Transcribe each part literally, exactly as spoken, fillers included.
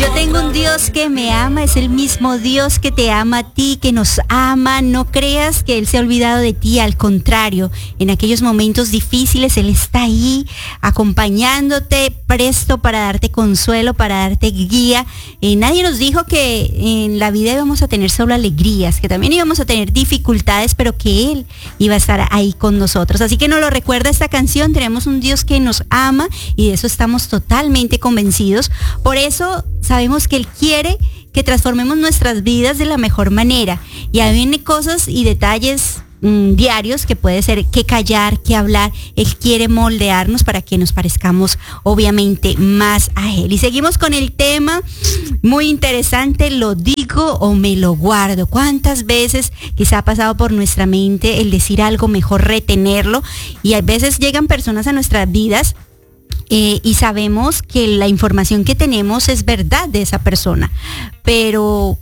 Yo tengo un Dios que me ama, es el mismo Dios que te ama a ti, que nos ama. No creas que Él se ha olvidado de ti, al contrario, en aquellos momentos difíciles Él está ahí acompañándote, presto para darte consuelo, para darte guía. Eh, nadie nos dijo que en la vida íbamos a tener solo alegrías, que también íbamos a tener dificultades, pero que Él iba a estar ahí con nosotros. Así que nos lo recuerda esta canción, tenemos un Dios que nos ama y de eso estamos totalmente convencidos. Por eso sabemos que Él quiere que transformemos nuestras vidas de la mejor manera. Y ahí vienen cosas y detalles mmm, diarios que puede ser que callar, que hablar. Él quiere moldearnos para que nos parezcamos obviamente más a Él. Y seguimos con el tema muy interesante, ¿lo digo o me lo guardo? ¿Cuántas veces quizá ha pasado por nuestra mente el decir algo, mejor retenerlo? Y a veces llegan personas a nuestras vidas Eh, y sabemos que la información que tenemos es verdad de esa persona, pero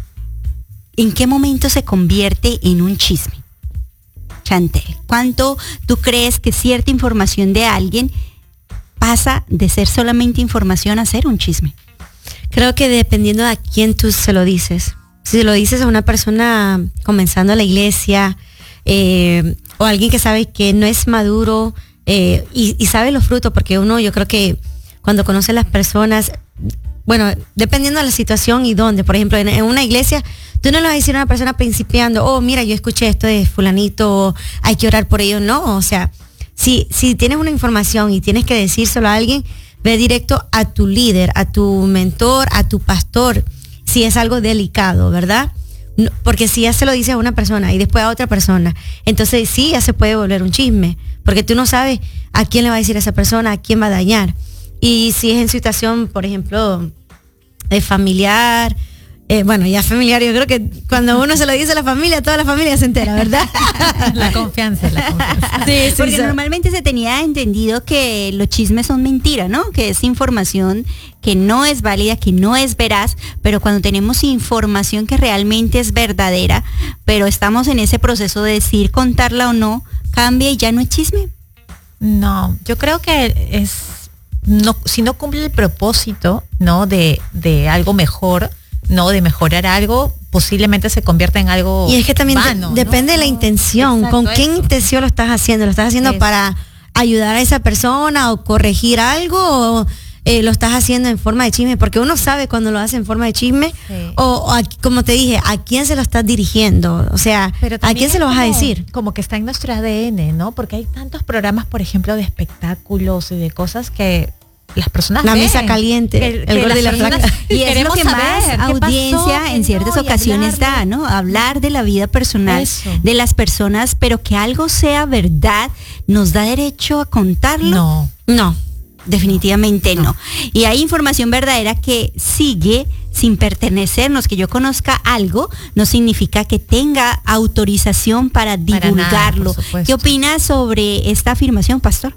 ¿en qué momento se convierte en un chisme? Chantel, ¿cuánto tú crees que cierta información de alguien pasa de ser solamente información a ser un chisme? Creo que dependiendo de a quién tú se lo dices. Si lo dices a una persona comenzando la iglesia, eh, o alguien que sabe que no es maduro, Eh, y, y sabe los frutos, porque uno, yo creo que cuando conoce a las personas, bueno, dependiendo de la situación y dónde, por ejemplo, en, en una iglesia, tú no le vas a decir a una persona principiando, oh, mira, yo escuché esto de fulanito, hay que orar por ellos. No, o sea, si, si tienes una información y tienes que decírselo a alguien, ve directo a tu líder, a tu mentor, a tu pastor, si es algo delicado, ¿verdad? No, porque si ya se lo dices a una persona y después a otra persona, entonces sí, ya se puede volver un chisme, porque tú no sabes a quién le va a decir a esa persona, a quién va a dañar. Y si es en situación, por ejemplo, de familiar, eh, bueno, ya familiar, yo creo que cuando uno se lo dice a la familia, toda la familia se entera, ¿verdad? La confianza, la confianza. Sí, sí, porque sí, normalmente se tenía entendido que los chismes son mentiras, ¿no? Que es información que no es válida, que no es veraz, pero cuando tenemos información que realmente es verdadera, pero estamos en ese proceso de decir contarla o no, cambia y ya no es chisme. No, yo creo que es, no, si no cumple el propósito, ¿no? De, de algo mejor, no, de mejorar algo, posiblemente se convierta en algo y es que también vano, de, depende ¿no? de la intención. Exacto, ¿con qué eso. intención lo estás haciendo? ¿Lo estás haciendo eso. para ayudar a esa persona o corregir algo, o eh, lo estás haciendo en forma de chisme? Porque uno sabe cuando lo hace en forma de chisme, sí. o, o a, como te dije, ¿a quién se lo estás dirigiendo? O sea, ¿a quién se lo vas como, a decir? Como que está en nuestro A D N, ¿no? Porque hay tantos programas, por ejemplo, de espectáculos y de cosas que las personas la ven, mesa caliente, que, el que gordo y la flaca. Y es lo que más audiencia pasó, en ciertas no, ocasiones da, ¿no? Hablar de la vida personal Eso. de las personas, pero que algo sea verdad, ¿nos da derecho a contarlo? No. No, definitivamente no. no. Y hay información verdadera que sigue sin pertenecernos. Que yo conozca algo no significa que tenga autorización para divulgarlo. Para nada, ¿qué opinas sobre esta afirmación, pastor?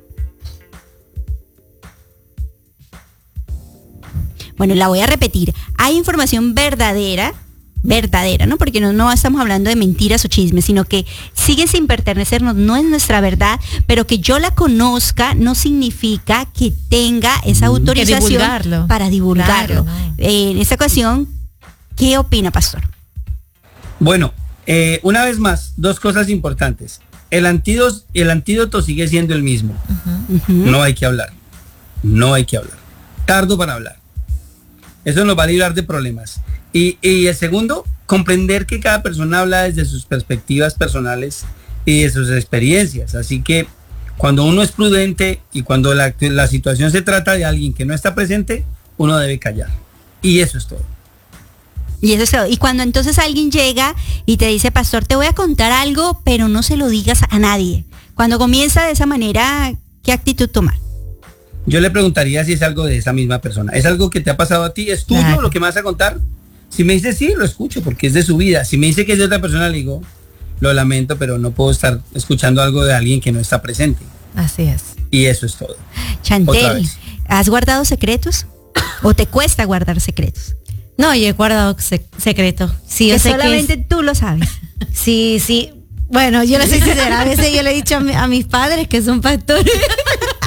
Bueno, la voy a repetir. Hay información verdadera, verdadera, ¿no? Porque no, no estamos hablando de mentiras o chismes, sino que sigue sin pertenecernos, no es nuestra verdad, pero que yo la conozca no significa que tenga esa autorización divulgarlo. para divulgarlo. Claro, no. eh, en esta ocasión, ¿qué opina, pastor? Bueno, eh, una vez más, dos cosas importantes. El antídoto, el antídoto sigue siendo el mismo. Uh-huh. Uh-huh. No hay que hablar. No hay que hablar. Tardo para hablar. Eso nos va a librar de problemas. Y, y el segundo, comprender que cada persona habla desde sus perspectivas personales y de sus experiencias. Así que cuando uno es prudente y cuando la, la situación se trata de alguien que no está presente, uno debe callar. Y eso es todo. Y eso es todo. Y cuando entonces alguien llega y te dice, pastor, te voy a contar algo, pero no se lo digas a nadie. Cuando comienza de esa manera, ¿qué actitud tomar? Yo le preguntaría si es algo de esa misma persona. ¿Es algo que te ha pasado a ti? ¿Es tuyo claro. lo que me vas a contar? Si me dice sí, lo escucho porque es de su vida. Si me dice que es de otra persona, le digo, lo lamento, pero no puedo estar escuchando algo de alguien que no está presente. Así es. Y eso es todo. Chantel, ¿has guardado secretos? ¿O te cuesta guardar secretos? No, yo he guardado sec- secretos. Sí, yo que sé solamente que es... tú lo sabes. Sí, sí. Bueno, yo no soy sincera. A veces yo le he dicho a, mi, a mis padres que son pastores.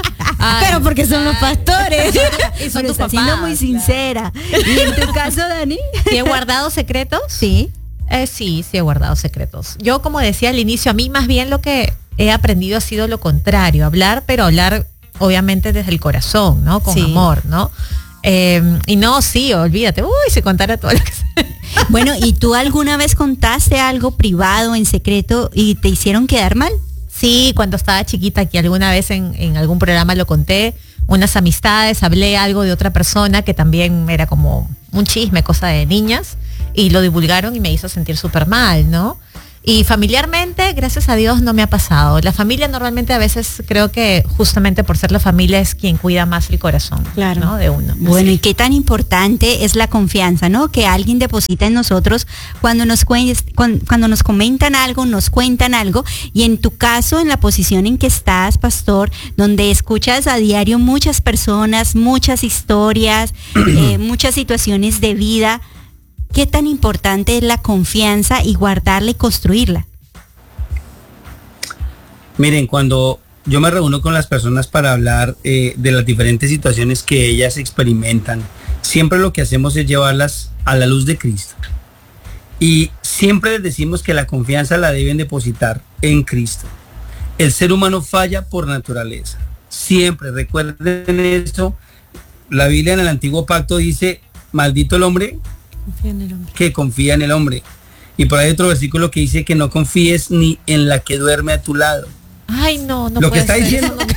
Ay, pero porque son los pastores. y son Pero tus está papás. siendo muy sincera. ¿Y en tu caso, Dani? ¿Sí he guardado secretos? Sí. Eh, sí, sí he guardado secretos. Yo, como decía al inicio, a mí más bien lo que he aprendido ha sido lo contrario, hablar, pero hablar obviamente desde el corazón, ¿no? Con Sí. amor, ¿no? Eh, y no, sí, olvídate, uy, si contara todo lo que sé. Bueno, ¿y tú alguna vez contaste algo privado, en secreto, y te hicieron quedar mal? Sí, cuando estaba chiquita, que alguna vez en, en algún programa lo conté, unas amistades, hablé algo de otra persona que también era como un chisme, cosa de niñas, y lo divulgaron y me hizo sentir súper mal, ¿no? Y familiarmente, gracias a Dios, no me ha pasado. La familia normalmente a veces creo que justamente por ser la familia es quien cuida más el corazón, Claro. ¿no? De uno. Bueno, y qué tan importante es la confianza, ¿no? Que alguien deposita en nosotros cuando nos cuen- cuan- cuando nos comentan algo, nos cuentan algo, y en tu caso, en la posición en que estás, pastor, donde escuchas a diario muchas personas, muchas historias, eh, muchas situaciones de vida, ¿qué tan importante es la confianza y guardarla y construirla? Miren, cuando yo me reúno con las personas para hablar eh, de las diferentes situaciones que ellas experimentan, siempre lo que hacemos es llevarlas a la luz de Cristo. Y siempre les decimos que la confianza la deben depositar en Cristo. El ser humano falla por naturaleza. Siempre, recuerden esto. La Biblia en el Antiguo Pacto dice, maldito el hombre Confía en el hombre. que confía en el hombre. Y por ahí hay otro versículo que dice que no confíes ni en la que duerme a tu lado. Ay, no, no Lo que puede está ser. diciendo.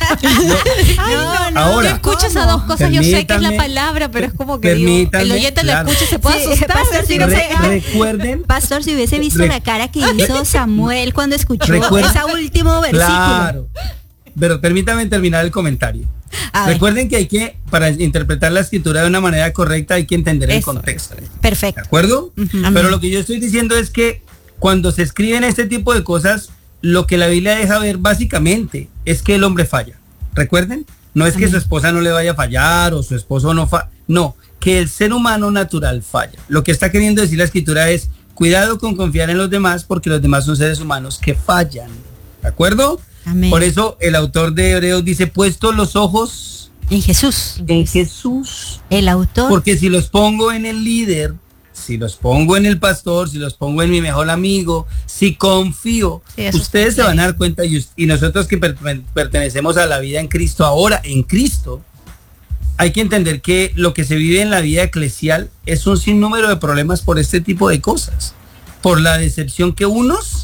Ay, no, no, Ahora, yo escucho esas dos cosas, yo sé que es la Permítanme, palabra, pero es como que digo, permítanme, el oyente claro. lo escucha y se puede Sí, asustar. pastor, decir, si no o se- sea, Re- recuerden, Pastor, si hubiese visto Re- la cara que hizo Samuel cuando escuchó Recuerda- ese último versículo. claro. Pero permítanme terminar el comentario. A ver. Recuerden que hay que, para interpretar la escritura de una manera correcta, hay que entender el Eso, contexto. ¿De Perfecto. acuerdo? Ujú. Pero lo que yo estoy diciendo es que cuando se escriben este tipo de cosas, lo que la Biblia deja ver básicamente es que el hombre falla. ¿Recuerden? No es que Amén. su esposa no le vaya a fallar o su esposo no falla. No, que el ser humano natural falla. Lo que está queriendo decir la escritura es, cuidado con confiar en los demás porque los demás son seres humanos que fallan. ¿De acuerdo? Amén. Por eso el autor de Hebreos dice, puesto los ojos En Jesús, en Jesús. el autor. Porque si los pongo en el líder, si los pongo en el pastor, si los pongo en mi mejor amigo, si confío, Sí, eso ustedes está se van a dar cuenta, y, us- y nosotros que per- per- pertenecemos a la vida en Cristo, ahora en Cristo, hay que entender que lo que se vive en la vida eclesial es un sinnúmero de problemas por este tipo de cosas, por la decepción que unos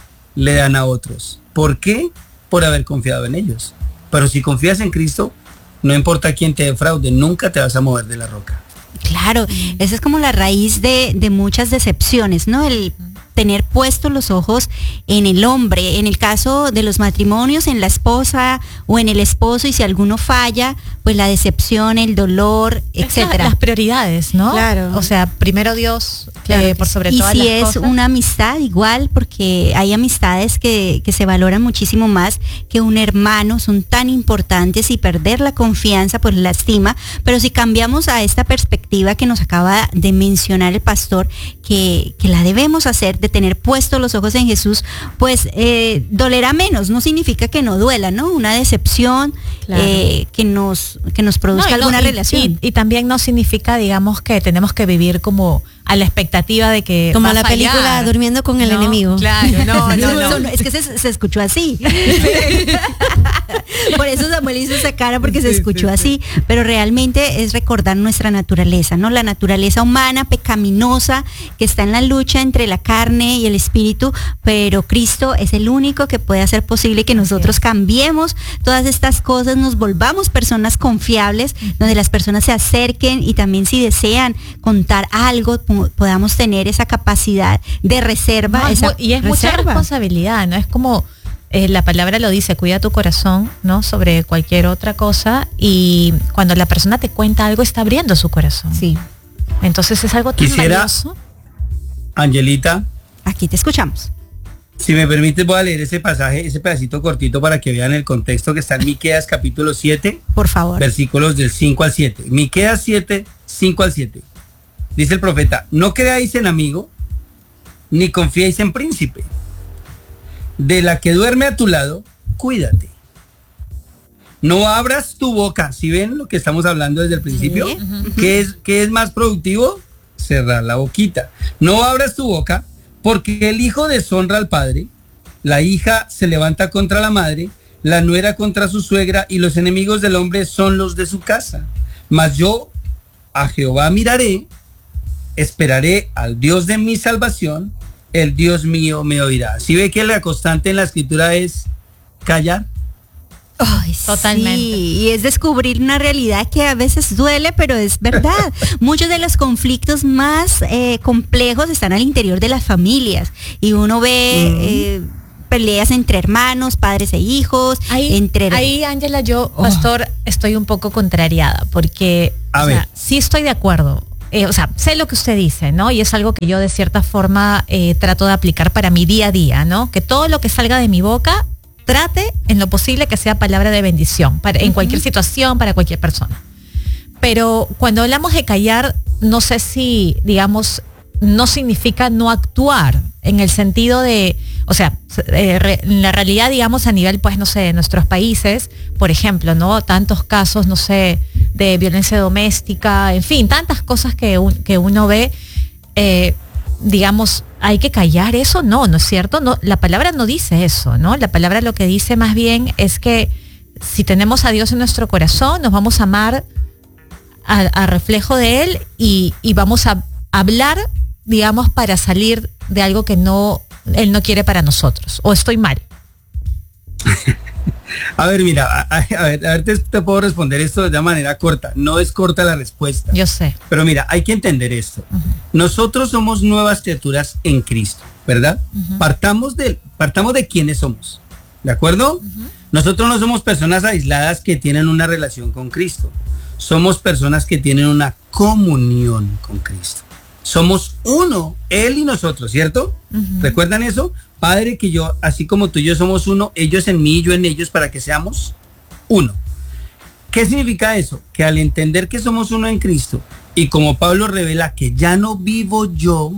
le dan a otros. ¿Por qué? Por haber confiado en ellos. Pero si confías en Cristo, no importa quién te defraude, nunca te vas a mover de la roca. Claro, esa es como la raíz de, de muchas decepciones, ¿no? El tener puestos los ojos en el hombre, en el caso de los matrimonios, en la esposa o en el esposo, y si alguno falla, pues la decepción, el dolor, es la- etcétera. las prioridades, ¿no? Claro. O sea, primero Dios, Claro eh, que por sobre Y todas si las es cosas. una amistad, igual, porque hay amistades que, que se valoran muchísimo más que un hermano, son tan importantes, y perder la confianza pues lastima. Pero si cambiamos a esta perspectiva que nos acaba de mencionar el pastor, que, que la debemos hacer, de tener puestos los ojos en Jesús, pues eh, dolerá menos. No significa que no duela, ¿no? Una decepción, Claro. eh, que nos que nos produzca No, y no, alguna y- relación. Y, y también no significa, digamos, que tenemos que vivir como a la expectativa de que Como va a la película fallar. Durmiendo con el No, enemigo. Claro, no, no, no. Eso no, es que se, se escuchó así. Por eso Samuel hizo esa cara, porque se Sí, escuchó sí, así. Pero realmente es recordar nuestra naturaleza, ¿no? La naturaleza humana, pecaminosa, que está en la lucha entre la carne y el espíritu, pero Cristo es el único que puede hacer posible que nosotros cambiemos todas estas cosas, nos volvamos personas confiables, donde las personas se acerquen, y también si desean contar algo, po- podamos tener esa capacidad de reserva. No, es esa mu- y es mucha reserva. responsabilidad, ¿no? Es como eh, la palabra lo dice, cuida tu corazón, ¿no? Sobre cualquier otra cosa, y cuando la persona te cuenta algo, está abriendo su corazón. Sí, Entonces es algo tan Quisiera- valioso. Angelita, aquí te escuchamos. si me permites, voy a leer ese pasaje, ese pedacito cortito para que vean el contexto que está en Miqueas capítulo siete, Por favor. versículos del cinco al siete. Miqueas siete, cinco al siete. Dice el profeta, no creáis en amigo, ni confiéis en príncipe. De la que duerme a tu lado, cuídate. No abras tu boca. ¿Sí ven lo que estamos hablando desde el principio? Sí. Uh-huh. ¿Qué es, qué es más productivo? Cerrar la boquita. No abras tu boca, porque el hijo deshonra al padre, la hija se levanta contra la madre, la nuera contra su suegra, y los enemigos del hombre son los de su casa. Mas yo a Jehová miraré, esperaré al Dios de mi salvación, el Dios mío me oirá. ¿Sí ve que la constante en la escritura es callar? Ay, Totalmente. Sí, y es descubrir una realidad que a veces duele, pero es verdad. Muchos de los conflictos más eh, complejos están al interior de las familias y uno ve Mm. eh, peleas entre hermanos, padres e hijos, Ahí, entre ahí, Ángela, yo, Oh. pastor, estoy un poco contrariada porque A o ver. sea, sí estoy de acuerdo. Eh, o sea, sé lo que usted dice, ¿no? Y es algo que yo de cierta forma eh, trato de aplicar para mi día a día, ¿no? Que todo lo que salga de mi boca trate en lo posible que sea palabra de bendición para, en cualquier situación, para cualquier persona. Pero cuando hablamos de callar, no sé si, digamos, no significa no actuar, en el sentido de, o sea, eh, re, en la realidad, digamos, a nivel, pues, no sé, de nuestros países, por ejemplo, ¿no? Tantos casos, no sé, de violencia doméstica, en fin, tantas cosas que, un, que uno ve, eh, digamos, hay que callar eso, no, ¿no es cierto? No, la palabra no dice eso, ¿no? La palabra lo que dice más bien es que si tenemos a Dios en nuestro corazón, nos vamos a amar a, a reflejo de Él y, y vamos a hablar, digamos, para salir de algo que no Él no quiere para nosotros. ¿O estoy mal? A ver, mira, a, a, a ver, a ver te, te puedo responder esto de manera corta. No es corta la respuesta. Yo sé. Pero mira, hay que entender esto. Uh-huh. Nosotros somos nuevas criaturas en Cristo, ¿verdad? Uh-huh. Partamos de, partamos de quiénes somos, ¿de acuerdo? Uh-huh. Nosotros no somos personas aisladas que tienen una relación con Cristo. Somos personas que tienen una comunión con Cristo. Somos uno, Él y nosotros, ¿cierto? Uh-huh. ¿Recuerdan eso? Padre, que yo, así como tú y yo somos uno, ellos en mí, yo en ellos, para que seamos uno. ¿Qué significa eso? Que al entender que somos uno en Cristo, y como Pablo revela que ya no vivo yo,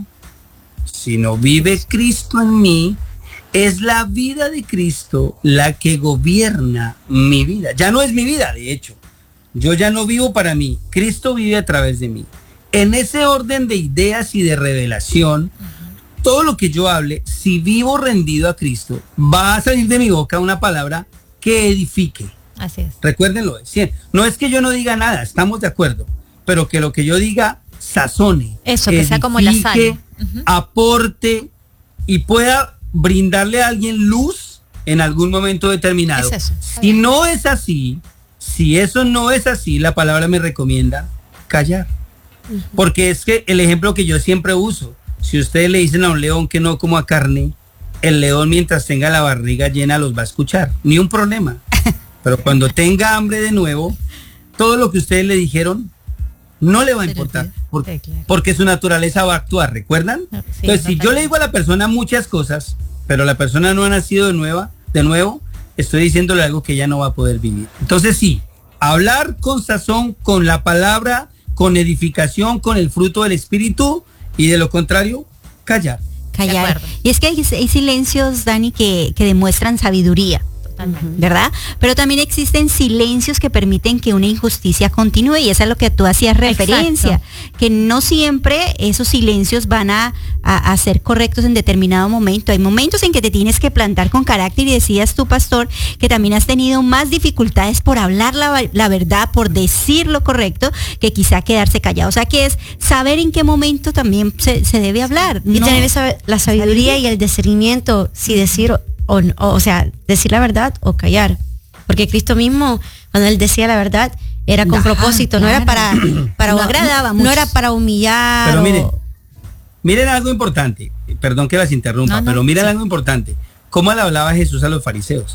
sino vive Cristo en mí, es la vida de Cristo la que gobierna mi vida. Ya no es mi vida, de hecho. Yo ya no vivo para mí, Cristo vive a través de mí. En ese orden de ideas y de revelación, todo lo que yo hable, si vivo rendido a Cristo, va a salir de mi boca una palabra que edifique. Así es. Recuérdenlo. No es que yo no diga nada, estamos de acuerdo, pero que lo que yo diga sazone. Eso, que edifique, sea como la sal. Uh-huh. Aporte y pueda brindarle a alguien luz en algún momento determinado. Es eso. Si no es así, si eso no es así, la palabra me recomienda callar. Uh-huh. Porque es que el ejemplo que yo siempre uso, si ustedes le dicen a un león que no coma carne, el león mientras tenga la barriga llena los va a escuchar, ni un problema. Pero cuando tenga hambre de nuevo, todo lo que ustedes le dijeron no le va a importar, porque, porque su naturaleza va a actuar, ¿recuerdan? Sí, entonces, si yo le digo a la persona muchas cosas, pero la persona no ha nacido de nueva, de nuevo, estoy diciéndole algo que ya no va a poder vivir. Entonces sí, hablar con sazón, con la palabra, con edificación, con el fruto del Espíritu, y de lo contrario, callar. Callar. Y es que hay, hay silencios, Dani, que, que demuestran sabiduría. ¿Verdad? Pero también existen silencios que permiten que una injusticia continúe, y eso es a lo que tú hacías referencia. Exacto. Que no siempre esos silencios van a, a, a ser correctos en determinado momento. Hay momentos en que te tienes que plantar con carácter, y decías tú, pastor, que también has tenido más dificultades por hablar la, la verdad, por decir lo correcto, que quizá quedarse callado. O sea, que es saber en qué momento también se, se debe hablar. Y no, tener esa, la sabiduría y el discernimiento, si decir O, o, o sea, decir la verdad o callar. Porque Cristo mismo, cuando Él decía la verdad, era con ah, propósito, claro. no era para, para no, agradaba no, no era para humillar. Pero miren, o... miren algo importante, perdón que las interrumpa, no, no, pero miren sí. algo importante. ¿Cómo le hablaba Jesús a los fariseos?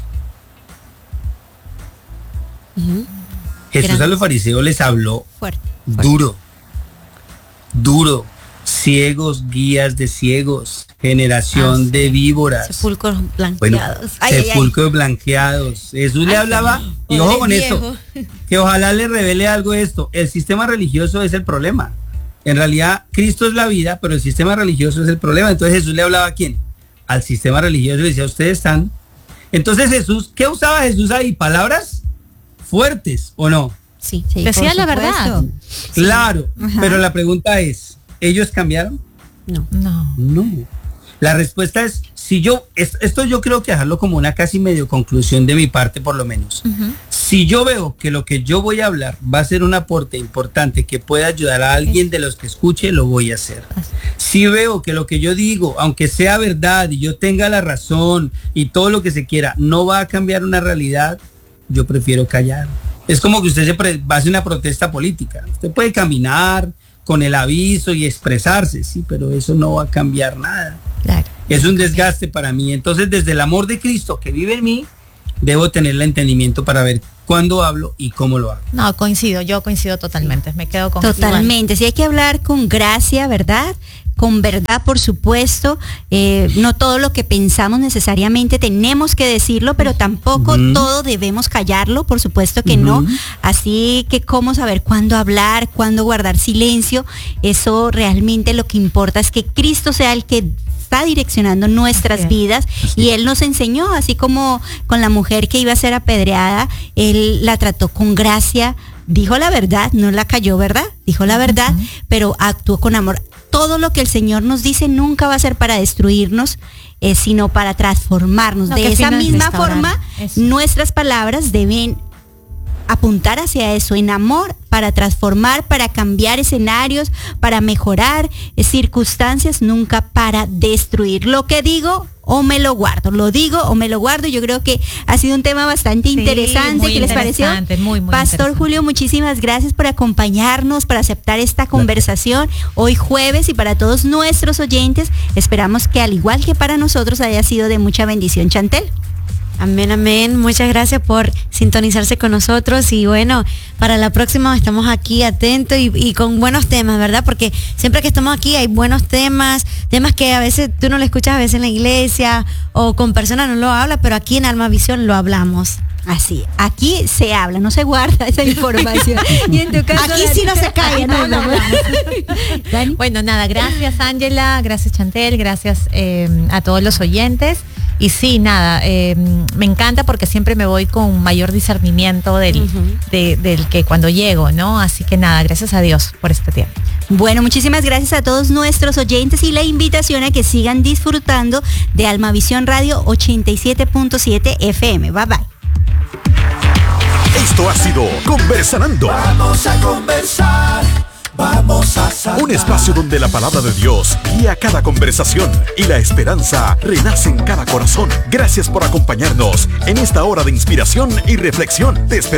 Uh-huh. Jesús Gran... a los fariseos les habló fuerte, fuerte. duro, duro. Ciegos, guías de ciegos, generación ah, sí. de víboras. Sepulcros blanqueados. Bueno, ay, sepulcros ay, ay. blanqueados. Jesús ay, le hablaba, no. y ojo con viejo. esto, que ojalá le revele algo de esto. El sistema religioso es el problema. En realidad, Cristo es la vida, pero el sistema religioso es el problema. Entonces Jesús le hablaba a quién? Al sistema religioso, le decía, ustedes están. Entonces Jesús, ¿qué usaba Jesús ahí? Palabras fuertes, ¿o no? Sí, Sí, decía por la supuesto. verdad. Claro, Ajá. pero la pregunta es, ¿ellos cambiaron? No. No. No. La respuesta es, si yo, es- esto yo creo que dejarlo como una casi medio conclusión de mi parte por lo menos. Ujú. Si yo veo que lo que yo voy a hablar va a ser un aporte importante que pueda ayudar a alguien de los que escuche, lo voy a hacer. Si veo que lo que yo digo, aunque sea verdad y yo tenga la razón y todo lo que se quiera, no va a cambiar una realidad, yo prefiero callar. Es como que usted se pre- va a hacer una protesta política. Usted puede caminar con el aviso y expresarse, sí, pero eso no va a cambiar nada. Claro. Es un desgaste para mí. Entonces, desde el amor de Cristo que vive en mí, debo tener el entendimiento para ver cuándo hablo y cómo lo hago. No, coincido, yo coincido totalmente. Me quedo con Totalmente, sí hay que hablar con gracia, ¿verdad? Con verdad, por supuesto. Eh, no todo lo que pensamos necesariamente tenemos que decirlo, pero tampoco Ujú. todo debemos callarlo, por supuesto que no. Ujú. Así que cómo saber cuándo hablar, cuándo guardar silencio, eso realmente lo que importa es que Cristo sea el que está direccionando nuestras Así es. vidas y Él nos enseñó, así como con la mujer que iba a ser apedreada, Él la trató con gracia, dijo la verdad, no la cayó, ¿verdad? Dijo la verdad, Ujú. pero actuó con amor. Todo lo que el Señor nos dice nunca va a ser para destruirnos, eh, sino para transformarnos. No, De qué esa fino es misma restaurar. forma, Eso. nuestras palabras deben apuntar hacia eso, en amor, para transformar, para cambiar escenarios, para mejorar eh, circunstancias, nunca para destruir. Lo que digo o me lo guardo, lo digo o me lo guardo. Yo creo que ha sido un tema bastante Sí, interesante. muy ¿Qué les pareció? interesante, muy, muy Pastor interesante. Julio, muchísimas gracias por acompañarnos, por aceptar esta conversación hoy jueves, y para todos nuestros oyentes, esperamos que al igual que para nosotros haya sido de mucha bendición. Chantel. Amén, amén. Muchas gracias por sintonizarse con nosotros y bueno, para la próxima estamos aquí atentos y, y con buenos temas, ¿verdad? Porque siempre que estamos aquí hay buenos temas, temas que a veces tú no lo escuchas a veces en la iglesia o con personas no lo hablas, pero aquí en Alma Visión lo hablamos. Así, aquí se habla, no se guarda esa información. Y en tu caso, Aquí sí no se calla, no, no, no. Dani. Bueno, nada, gracias Ángela, gracias Chantel, gracias eh, a todos los oyentes. Y sí, nada, eh, me encanta porque siempre me voy con mayor discernimiento del, Ujú. de- del que cuando llego, ¿no? Así que nada, gracias a Dios por este tiempo. Bueno, muchísimas gracias a todos nuestros oyentes y la invitación a que sigan disfrutando de Almavisión Radio ochenta y siete punto siete F M. Bye bye. Esto ha sido Conversanando. Vamos a conversar, vamos a sanar. Un espacio donde la palabra de Dios guía cada conversación y la esperanza renace en cada corazón. Gracias por acompañarnos en esta hora de inspiración y reflexión. Te esperamos.